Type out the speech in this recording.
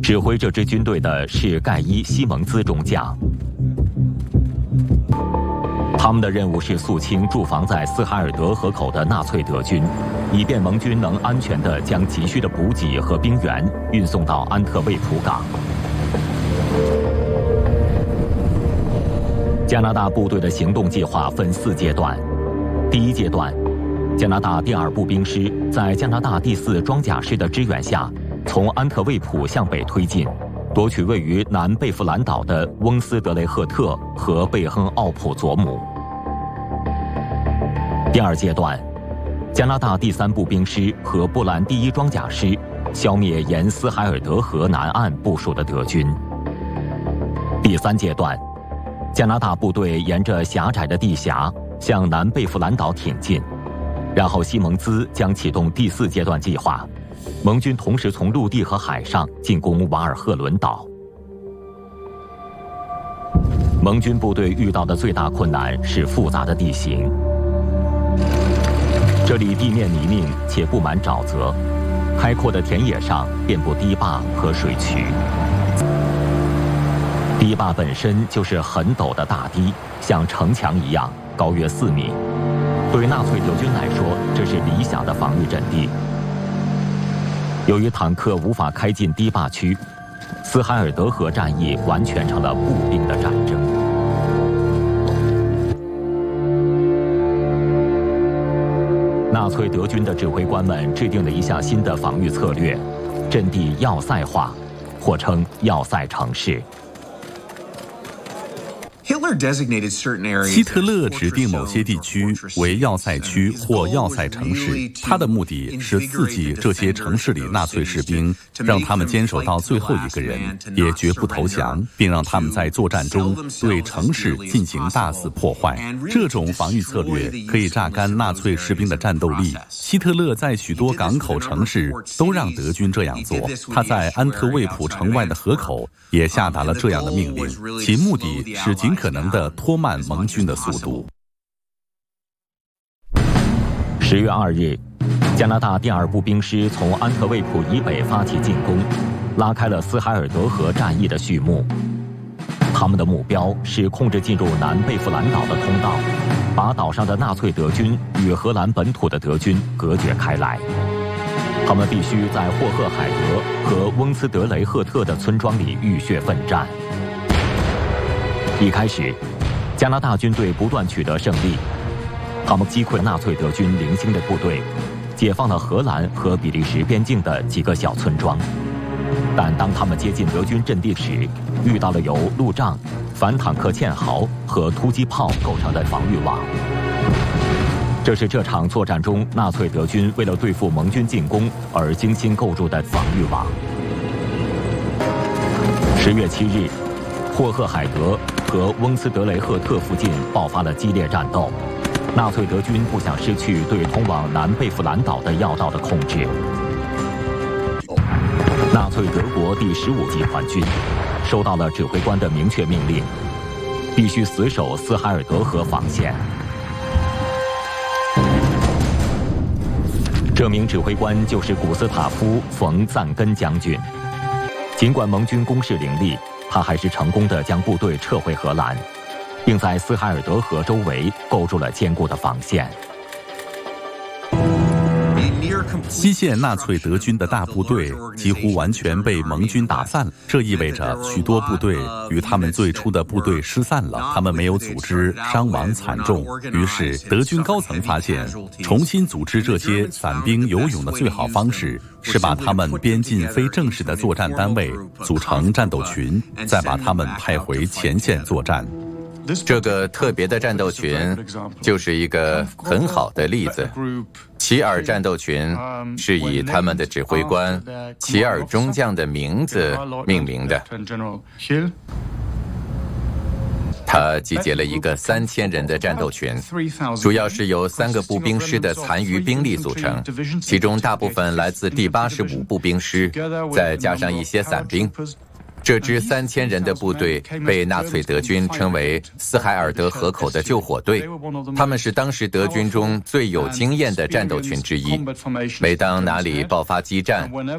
指挥这支军队的是盖伊·西蒙兹中将。他们的任务是肃清驻防在斯海尔德河口的纳粹德军，以便盟军能安全地将急需的补给和兵员运送到安特卫普港。加拿大部队的行动计划分4阶段。第1阶段，加拿大第2步兵师在加拿大第4装甲师的支援下，从安特卫普向北推进，夺取位于南贝弗兰岛的翁斯德雷赫特和贝亨奥普佐姆。第2阶段，加拿大第3步兵师和波兰第1装甲师消灭沿斯海尔德河南岸部署的德军。第3阶段，加拿大部队沿着狭窄的地峡向南贝弗兰岛挺进，然后西蒙兹将启动第4阶段计划，盟军同时从陆地和海上进攻瓦尔赫伦岛。盟军部队遇到的最大困难是复杂的地形。这里地面泥泞且布满沼泽，开阔的田野上遍布堤坝和水渠。堤坝本身就是很陡的大堤，像城墙一样，高约4米。对纳粹德军来说，这是理想的防御阵地。由于坦克无法开进堤坝区，斯海尔德河战役完全成了步兵的战争。纳粹德军的指挥官们制定了一项新的防御策略：阵地要塞化，或称要塞城市。 希特勒指定某些地区为要塞区或要塞城市，他的目的是刺激这些城市里纳粹士兵，让他们坚守到最后一个人，也绝不投降，并让他们在作战中对城市进行大肆破坏。这种防御策略可以榨干纳粹士兵的战斗力。希特勒在许多港口城市都让德军这样做，他在安特卫普城外的河口也下达了这样的命令，其目的是尽可能地拖慢盟军的速度。 10月2日，加拿大第2步兵师从安特卫普以北发起进攻，拉开了斯海尔德河战役的序幕。他们的目标是控制进入南贝弗兰岛的通道，把岛上的纳粹德军与荷兰本土的德军隔绝开来。他们必须在霍赫海德和翁斯德雷赫特的村庄里浴血奋战。一开始，加拿大军队不断取得胜利，他们击溃纳粹德军零星的部队，解放了荷兰和比利时边境的几个小村庄。但当他们接近德军阵地时，遇到了由路障、反坦克堑壕和突击炮构成的防御网。这是这场作战中纳粹德军为了对付盟军进攻而精心构筑的防御网。10月7日，霍赫海德和翁斯德雷赫特附近爆发了激烈战斗，纳粹德军不想失去对通往南贝弗兰岛的要道的控制。纳粹德国第15集团军收到了指挥官的明确命令，必须死守斯海尔德河防线。这名指挥官就是古斯塔夫·冯·赞根将军。尽管盟军攻势凌厉，他还是成功地将部队撤回荷兰，并在斯海尔德河周围构筑了坚固的防线。 西线纳粹德军的大部队几乎完全被盟军打散了，这意味着许多部队与他们最初的部队失散了，他们没有组织，伤亡惨重。于是德军高层发现，重新组织这些散兵游勇的最好方式是把他们编进非正式的作战单位，组成战斗群，再把他们派回前线作战。 这个特别的战斗群就是一个很好的例子。齐尔战斗群是以他们的指挥官齐尔中将的名字命名的。他集结了一个3000人的战斗群，主要是由3个步兵师的残余兵力组成，其中大部分来自第85步兵师，再加上一些散兵。这支3000人的部队被纳粹德军称为斯海尔德河口的救火队，他们是当时德军中最有经验的战斗群之一。每当哪里爆发激战，